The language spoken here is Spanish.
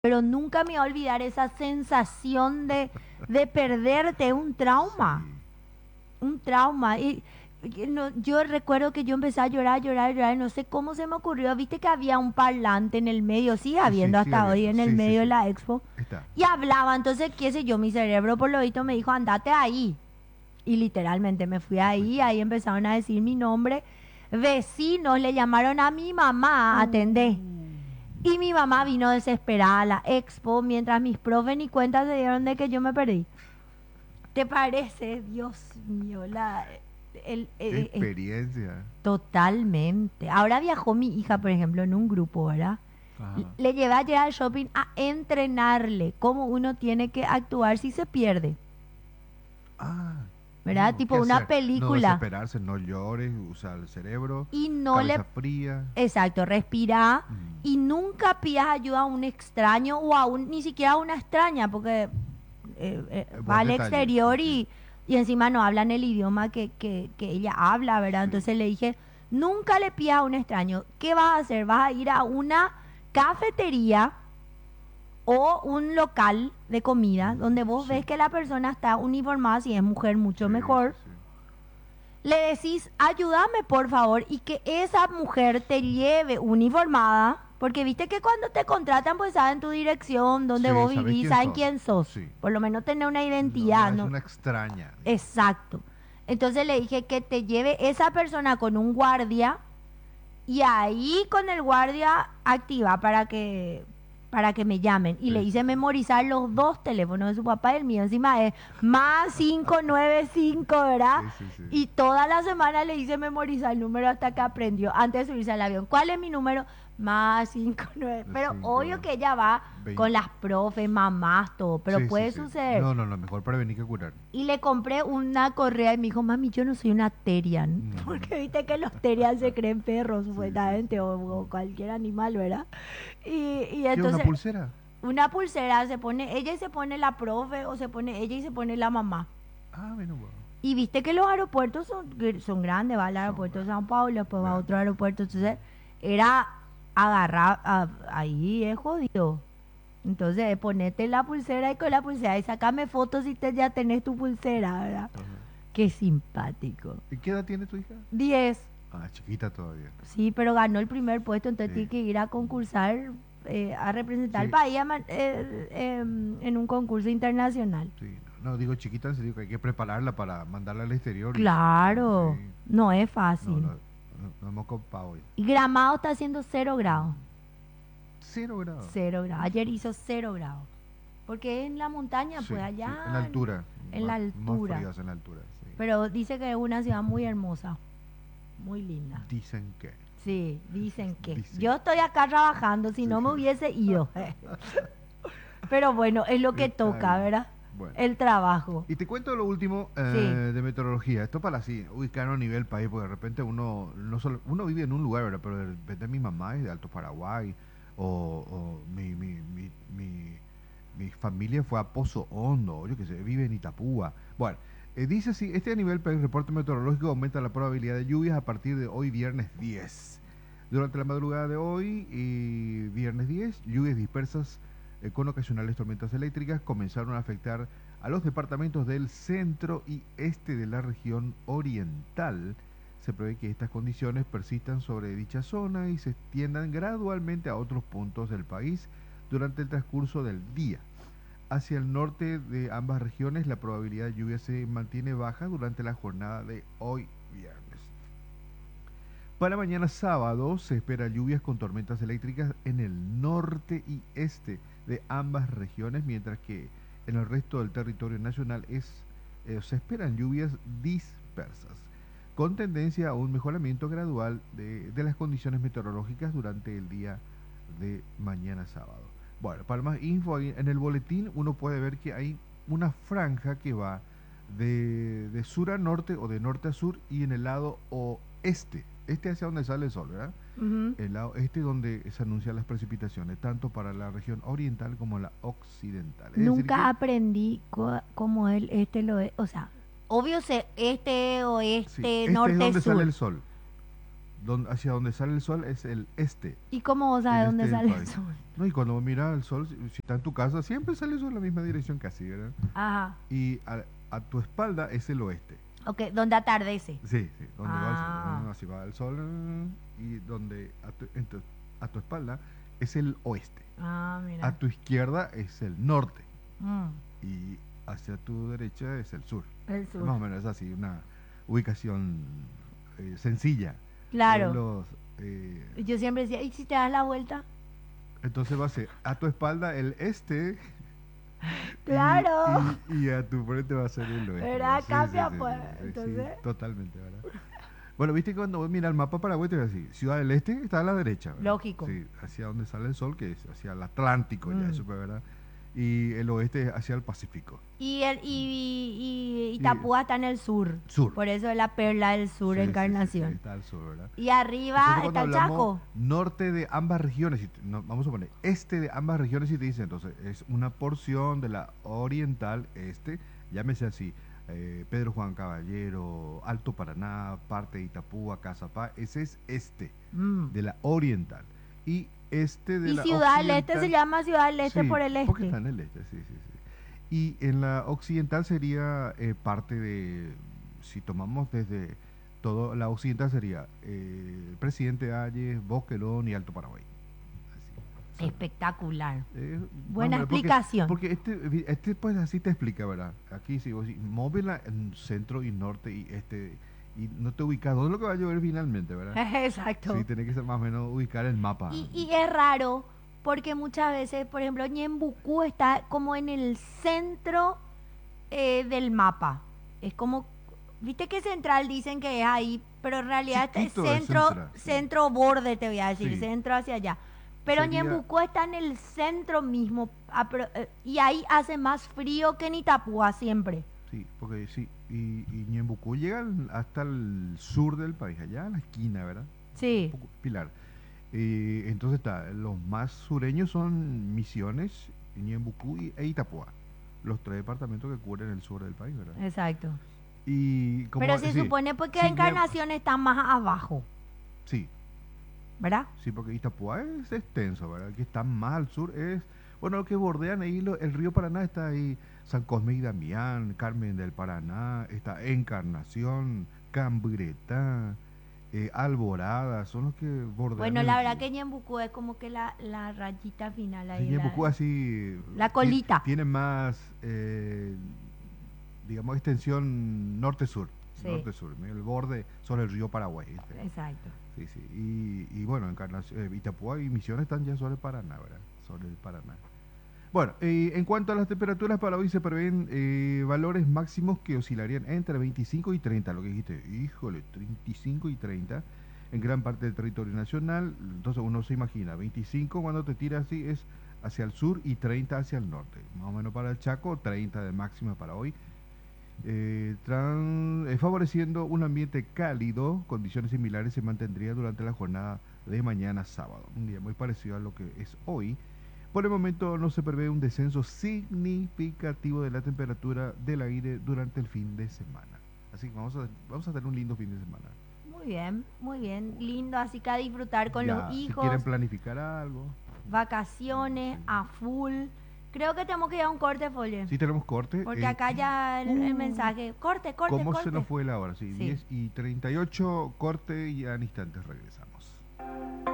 pero nunca me voy a olvidar esa sensación de perderte, Sí. un trauma. Y yo recuerdo que yo empecé a llorar, llorar, llorar, no sé cómo se me ocurrió, viste que había un parlante en el medio, sigue Sí, sí, habiendo sigue hasta hoy habiendo. en el Sí, sí, medio de sí. la expo, Está. y hablaba, entonces, qué sé yo, mi cerebro por lo visto me dijo, andate ahí. Y literalmente me fui Te ahí, fuiste. ahí empezaron a decir mi nombre. Vecinos le llamaron a mi mamá, atendé. Y mi mamá vino desesperada a la expo mientras mis profes ni cuenta se dieron de que yo me perdí. ¿Te parece? Dios mío, Qué experiencia. totalmente. Ahora viajó mi hija, por ejemplo, en un grupo, ¿verdad? Ajá. Le llevé ayer al shopping a entrenarle cómo uno tiene que actuar si se pierde, Ah, ¿verdad? no, Tipo ¿qué una hacer? No película. desesperarse, no llores, usa el cerebro, Y no le cabeza fría. Exacto, respira Mm, y nunca pidas ayuda a un extraño o a ni siquiera a una extraña, porque va buen al detalle, sí, exterior sí. y encima no hablan el idioma que ella habla, ¿verdad? Sí, Entonces le dije, nunca le pidas a un extraño. ¿Qué vas a hacer? Vas a ir a una cafetería o un local de comida donde vos ves sí, que la persona está uniformada, si es mujer mucho sí, sí, mejor. sí. Le decís, ayúdame por favor, y que esa mujer te lleve uniformada, porque viste que cuando te contratan, pues saben tu dirección, dónde Sí, vos ¿sabes vivís, quién saben sos? quién sos. Sí. Por lo menos tener una No identidad, es ¿no? una extraña, digamos. Exacto. Entonces le dije que te lleve esa persona con un guardia y ahí con el guardia activa para que me llamen. Y le Sí, sí, hice sí. memorizar los dos teléfonos de su papá y el mío. Encima es más 595, ¿verdad? Sí, sí, sí. Y toda la semana le hice memorizar el número hasta que aprendió antes de subirse al avión. ¿Cuál es mi número? Más 59. De Pero obvio cinco, que ella va con 20. las profes, mamás, todo. Pero Sí, sí, puede sí. suceder. No, no, no, mejor prevenir que curar. Y le compré una correa y me dijo, mami, yo no soy una Terian. Ujú. Porque viste que los Terian se creen perros, Sí, sí, sí. supuestamente, o Mm. cualquier animal, ¿verdad? Y ¿Qué, una entonces, pulsera? una pulsera se pone ella y se pone la profe, o se pone ella y se pone la mamá. Ah, bueno, bueno. Y viste que los aeropuertos son grandes, va al Son aeropuerto de grandes. Sao Paulo, después va a otro Grandes. aeropuerto. Entonces, Mm. era agarrar, ahí es jodido. Entonces, ponete la pulsera y con la pulsera y sacame fotos si ya tenés tu pulsera, ¿verdad? Ajá. Qué simpático. ¿Y qué edad tiene tu hija? 10. Ah, chiquita todavía. Sí, pero ganó el primer puesto, entonces tiene Sí. que ir a concursar, a representar al Sí, país en un concurso internacional. sí. No, no, digo chiquita, en serio que hay que prepararla para mandarla al exterior y sí, Claro, sí. no es No, fácil. no, no, no hemos copado hoy. Y Gramado está haciendo 0 grados. Mm. 0 grados. 0 grados. Ayer hizo 0 grados. Porque en la montaña, Sí, pues sí. En la allá altura. en la Más altura. frías en la altura, sí. Pero dice que es una ciudad muy hermosa, muy linda. Dicen que. Sí, dicen que. Dicen. Yo estoy acá trabajando, si Sí, no me sí. hubiese ido. Pero bueno, es lo que Está toca, bien. ¿verdad? Bueno. El trabajo. Y te cuento lo último Sí, de meteorología. Esto para así, ubicarnos a nivel país, porque de repente uno no solo, uno vive en un lugar, ¿verdad? Pero de repente mi mamá es de Alto Paraguay, o mi familia fue a Pozo Hondo, o yo qué sé, vive en Itapúa. Bueno, dice así, este a nivel país, reporte meteorológico aumenta la probabilidad de lluvias a partir de hoy viernes 10. Durante la madrugada de hoy y viernes 10, lluvias dispersas con ocasionales tormentas eléctricas comenzaron a afectar a los departamentos del centro y este de la región oriental. Se prevé que estas condiciones persistan sobre dicha zona y se extiendan gradualmente a otros puntos del país durante el transcurso del día. Hacia el norte de ambas regiones la probabilidad de lluvia se mantiene baja durante la jornada de hoy viernes. Para mañana sábado se espera lluvias con tormentas eléctricas en el norte y este de ambas regiones, mientras que en el resto del territorio nacional se esperan lluvias dispersas, con tendencia a un mejoramiento gradual de las condiciones meteorológicas durante el día de mañana sábado. Bueno, para más info, en el boletín uno puede ver que hay una franja que va de sur a norte o de norte a sur y en el lado oeste, este hacia donde sale el sol, ¿verdad? ujú. El lado este donde se anuncian las precipitaciones, tanto para la región oriental como la occidental. Es decir Nunca que, aprendí cómo el este lo es. O sea, obvio sé este, sí, oeste, este es norte, donde sale sur. el sol. hacia donde sale el sol es el este. ¿Y cómo vos sabes El dónde este del sale el país. sol? No, y cuando miras el sol, si está en tu casa, siempre sale el sol en la misma dirección casi, ¿verdad? Ajá. Y a tu espalda es el oeste. Ok, donde atardece. Sí, sí, donde va el Ah. sol. Así va el sol y donde a tu espalda es el oeste. Ah, mira. A tu izquierda es el norte Mm, y hacia tu derecha es el sur. el sur. Más o menos es así, una ubicación sencilla. Claro. Los, eh, Yo siempre decía, ¿y si te das la vuelta? entonces va a ser a tu espalda el este. Claro. Y a tu frente va a ser el oeste. ¿Verdad? Sí, Cambia, sí, pues. sí, Entonces. totalmente, ¿verdad? Bueno, viste que cuando vos miras el mapa Paraguay te va así, Ciudad del Este está a la derecha, ¿verdad? Lógico. Sí, hacia donde sale el sol, que es hacia el Atlántico, ya eso, ¿verdad? Y el oeste es hacia el Pacífico. Y Itapúa está en el sur. Sur. Por eso es la perla del sur, Sí, sí, Encarnación. sí, está al sur, ¿verdad? Y arriba Entonces, está el cuando hablamos Chaco. norte de ambas regiones, vamos a poner este de ambas regiones y te dice, entonces es una porción de la oriental este, llámese así, Pedro Juan Caballero, Alto Paraná, parte de Itapúa, Cazapá, ese es este Mm. de la oriental. Y este de Y la Ciudad del Este occidental, se llama Ciudad del Este sí, por el porque este. está en el este, sí, sí, sí. Y en la occidental sería parte de, si tomamos desde todo, la occidental sería Presidente Hayes, Boquerón y Alto Paraguay. Así, Espectacular. vamos Buena a ver, explicación. Porque este pues así te explica, ¿verdad? Aquí si vos móvela en centro y norte y este y no te ubicas dónde es lo que va a llover finalmente, ¿verdad? Exacto. Sí, tenés que ser más o menos ubicar el mapa. Y es raro porque muchas veces, por ejemplo, Ñembucú está como en el centro del mapa. Es como, viste que central dicen que es ahí, pero en realidad es Chiquito es centro, central, sí. centro borde, te voy a decir, Sí. centro hacia allá. Pero Sería- Ñembucú está en el centro mismo y ahí hace más frío que en Itapúa siempre. Sí, porque sí, y Ñembucú llega hasta el sur del país, allá a la esquina, ¿verdad? Sí. Un poco, Pilar. Entonces está, los más sureños son Misiones, Ñembucú e Itapúa, los tres departamentos que cubren el sur del país, ¿verdad? Exacto. Y como, Pero se sí, supone porque sí, Encarnación está más abajo, Sí, ¿verdad? sí, porque Itapúa es extenso, ¿verdad? El que está más al sur es, bueno, lo que bordean ahí, el río Paraná está ahí, San Cosme y Damián, Carmen del Paraná, está Encarnación, Cambretá, Alborada, son los que bordean. Bueno, el la verdad río. que Ñembucú es como que la rayita final Sí, ahí. Ñembucú así la colita. tiene más, digamos, extensión norte-sur. Sí. Norte-sur, el borde sobre el río Paraguay. ¿viste? Exacto. Sí, sí. Y bueno, Encarnación, Itapúa y Misiones están ya sobre el Paraná, ¿verdad? Sobre el Paraná. Bueno, en cuanto a las temperaturas para hoy se prevén valores máximos que oscilarían entre 25 y 30, lo que dijiste, híjole, 35 y 30 en gran parte del territorio nacional. Entonces uno se imagina, 25 cuando te tira así es hacia el sur y 30 hacia el norte. Más o menos para el Chaco, 30 de máxima para hoy. Favoreciendo un ambiente cálido, condiciones similares se mantendrían durante la jornada de mañana sábado, un día muy parecido a lo que es hoy. Por el momento no se prevé un descenso significativo de la temperatura del aire durante el fin de semana. Así que vamos a tener un lindo fin de semana. Muy bien, lindo, así que a disfrutar con Ya, los si hijos, quieren planificar algo. vacaciones, a full. Creo que tenemos que ir a un corte, Folle. Si tenemos corte. Porque acá ya el mensaje, corte, corte, ¿Cómo corte. se nos fue la hora? Sí, Sí. 10:38, corte y ya en instantes regresamos.